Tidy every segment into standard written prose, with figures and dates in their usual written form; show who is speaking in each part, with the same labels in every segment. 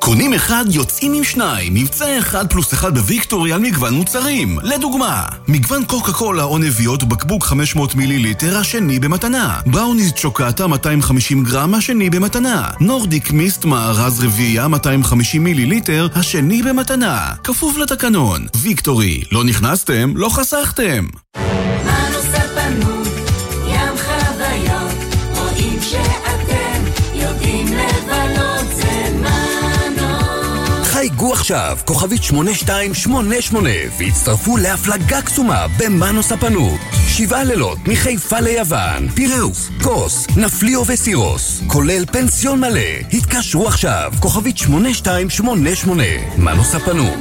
Speaker 1: קונים אחד, יוצאים עם שניים. מבצע 1+1 בוויקטורי על מגוון מוצרים. לדוגמה, מגוון קוקה קולה או נביאות בקבוק 500 מיליליטר, השני במתנה. בראוניז צ'וקטה 250 גרם, השני במתנה. נורדיק מיסט מארז רביעייה 250 מיליליטר, השני במתנה. כפוף לתקנון. ויקטורי, לא נכנסתם, לא חסכתם.
Speaker 2: מנו ספנות, ים חוויות, רואים שאתם יודעים לבלות, זה מנו.
Speaker 3: חייגו עכשיו, כוכבית 8288, והצטרפו להפלגה קסומה במנו ספנות. 7 לילות מחיפה ליוון, פיראוס, קוס, נפליאו וסירוס, כולל פנסיון מלא. התקשרו עכשיו, כוכבית 8288, מנו ספנות.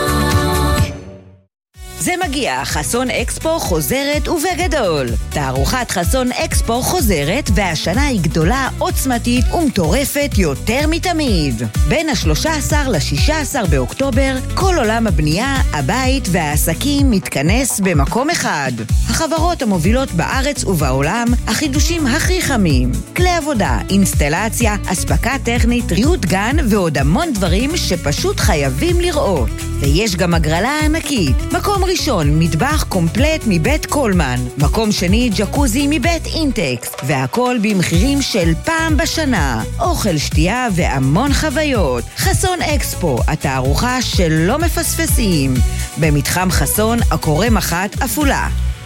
Speaker 4: זה מגיע, חסון אקספו חוזרת ובגדול. תערוכת חסון אקספו חוזרת, והשנה היא גדולה, עוצמתית ומטורפת יותר מתמיד. בין ה-13 ל-16 באוקטובר, כל עולם הבנייה, הבית והעסקים מתכנס במקום אחד. החברות המובילות בארץ ובעולם, החידושים הכי חמים, כלי עבודה, אינסטלציה, אספקה טכנית, ריהוט גן ועוד המון דברים שפשוט חייבים לראות. ויש גם הגרלה ענקית. מקום ראשון, מטבח קומפלט מבית קולמן. מקום שני, ג'קוזי מבית אינטקס. והכל במחירים של פעם בשנה. אוכל, שתייה והמון חוויות. חסון אקספו, התערוכה שלא מפספסים. במתחם חסון, הקורא מחת אפולה.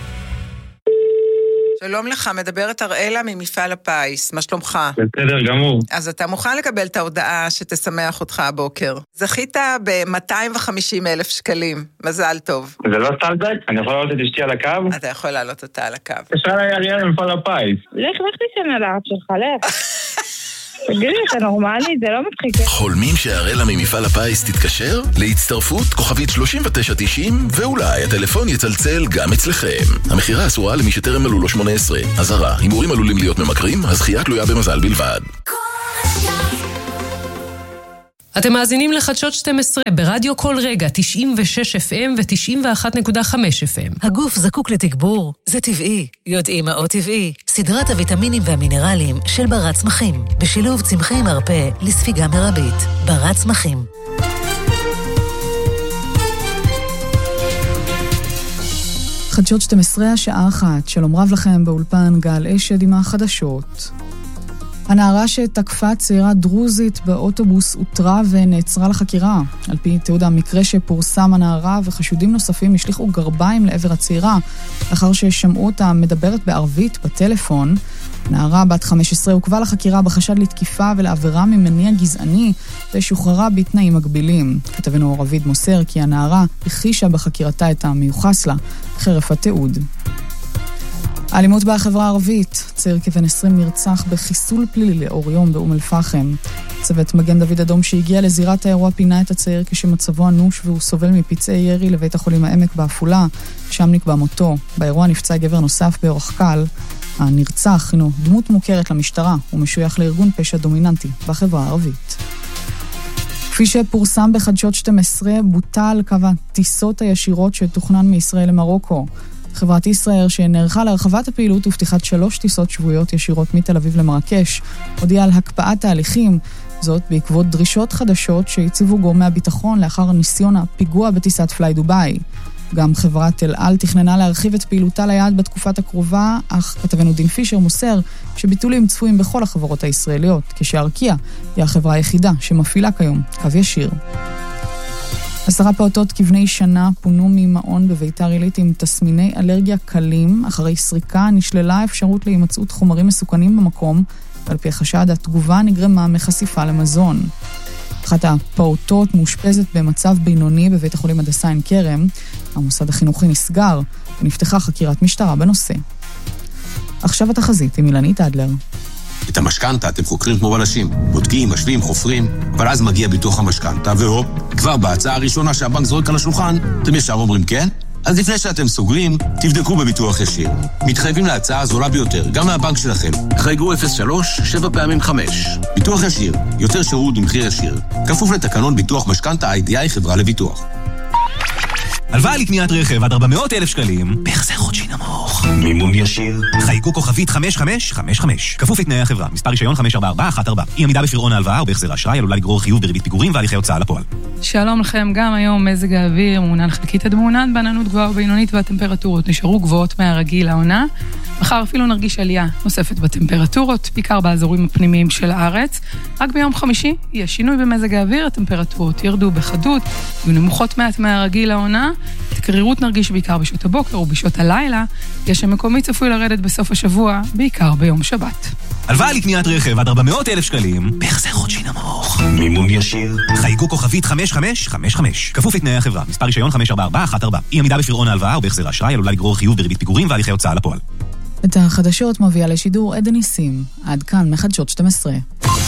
Speaker 5: שלום לך, מדברת אראלה ממפעל הפיס, מה שלומך?
Speaker 6: בסדר גמור.
Speaker 5: אז אתה מוכן לקבל את ההודעה שתשמח אותך הבוקר. זכית ב-250,000 שקלים, מזל טוב.
Speaker 6: זה לא סטלבק? אני יכול לעלות את אשתי על הקו?
Speaker 5: אתה יכול לעלות אותה על הקו.
Speaker 6: תשאל לי אריאל ממפעל הפיס.
Speaker 7: לך תישן על הארץ שלך, לך. תגידי, אתה נורמלי? זה לא מצחיק.
Speaker 1: חולמים שהראלה ממפעל הפיס תתקשר? להצטרפות כוכבית 3990, ואולי הטלפון יצלצל גם אצלכם. המחירה אסורה למי שטרם מלאו לו 18. אזהרה, הימורים עלולים להיות ממכרים, הזכייה תלויה במזל בלבד.
Speaker 8: אתם מאזינים לחדשות 12 ברדיו כל רגע, 96 FM ו-91.5 FM.
Speaker 9: הגוף זקוק לתגבור, זה טבעי. יודעים מה טבעי? סדרת הוויטמינים והמינרלים של ברת צמחים, בשילוב צמחי מרפא לספיגה מרבית. ברת צמחים.
Speaker 10: חדשות 12 השעה 1, שלום רב לכם באולפן גל אשד עם החדשות. הנערה שתקפה צעירה דרוזית באוטובוס הותרה ונעצרה לחקירה. על פי תיעוד המקרה שפורסם, הנערה וחשודים נוספים השליחו גרביים לעבר הצעירה, לאחר ששמעו אותה מדברת בערבית בטלפון. נערה בת 15 עוכבה לחקירה בחשד לתקיפה ולעבירה ממניע גזעני, ושוחררה בתנאים מגבילים. כתבנו רביד מוסר כי הנערה הכחישה בחקירתה את המיוחס לה, חרף התיעוד. האלימות בחברה הערבית, צעיר כבן 20 נרצח בחיסול פלילי לאור יום באום אל-פחם. צוות מגן דוד אדום שהגיע לזירת האירוע פינה את הצעיר כשמצבו אנוש והוא סובל מפצעי ירי לבית החולים העמק באפולה, שם נקבע מותו. באירוע נפצע גבר נוסף באורח קל. הנרצח הינו דמות מוכרת למשטרה ומשוייך לארגון פשע דומיננטי בחברה הערבית. כפי שפורסם בחדשות 12, בוטל קו הטיסות הישירות שתוכנן מישראל למרוקו. חברת ישראל שנערכה להרחבת הפעילות ופתיחת 3 טיסות שבועיות ישירות מתל אביב למרקש, הודיעה על הקפאת תהליכים, זאת בעקבות דרישות חדשות שהציבו גורמי הביטחון לאחר ניסיון הפיגוע בטיסת פליי דוביי. גם חברת אל על תכננה להרחיב את פעילותה ליעד בתקופת הקרובה, אך כתבנו דין פישר מוסר שביטולים צפויים בכל החברות הישראליות, כשארקיע היא החברה היחידה שמפעילה כיום קו ישיר. 10 פעוטות כבני שנה פונו ממעון בביתר עילית עם תסמיני אלרגיה קלים. אחרי סריקה נשללה האפשרות להימצאות חומרים מסוכנים במקום, ועל פי חשד התגובה נגרמה מחשיפה למזון. אחת הפעוטות מאושפזת במצב בינוני בבית החולים הדסה עין כרם. המוסד החינוכי נסגר ונפתחה חקירת משטרה בנושא. עכשיו התחזית עם אילנית אדלר.
Speaker 11: את המשכנתה אתם חוקרים כמו בלשים, בודקים, משווים, חופרים, אבל אז מגיע ביטוח המשכנתה, והופ, כבר בהצעה הראשונה שהבנק זורק על השולחן, אתם ישר אומרים כן? אז לפני שאתם סוגרים, תבדקו בביטוח ישיר. מתחייבים להצעה הזולה ביותר, גם מהבנק שלכם. חייגו 03 7 פעמים 5. ביטוח ישיר, יותר שירות במחיר ישיר. כפוף לתקנון ביטוח משכנתה IDI חברה לביטוח.
Speaker 12: הלוואה לקניית רכב עד 400,000 שקלים, בהחזר חודשי נמוך.
Speaker 11: מימון ישיר.
Speaker 12: חייגו כוכבית 5555, כפוף לתנאי החברה, מספר רישיון 54414. אי עמידה בפירעון ההלוואה או בהחזר האשראי עלולה לגרור חיוב בריבית פיגורים והליכי הוצאה לפועל.
Speaker 13: שלום לכם, גם היום מזג האוויר מעונן חלקית עד מעונן, בעננות גבוהה ובינונית, והטמפרטורות נשארו גבוהות מהרגיל לעונה. מחר אפילו נרגיש עלייה נוספת בטמפרטורות, בעיקר באזורים הפנימיים של הארץ. רק ביום חמישי יהיה שינוי במזג האוויר, הטמפרטורות ירדו בחדות, יהיו נמוכות מעט מהרגיל לעונה. התקרירות נרגיש בעיקר בשעות הבוקר ובשעות הלילה. גשם מקומי צפוי לרדת בסוף השבוע, בעיקר ביום שבת.
Speaker 12: הלוואה לקניית רכב עד 400,000 שקלים, בהחזר חודשי נמוך.
Speaker 11: מימון ישיר.
Speaker 12: חייגו כוכבית 5555, כפוף לתנאי החברה, מספר רישיון 54414. אי עמידה בפירעון ההלוואה או בהחזר האשראי עלולה לגרור חיוב בריבית פיגורים והליכי הוצאה לפועל.
Speaker 10: את החדשות מביאה לשידור עדן ניסים. עד כאן מחדשות 12.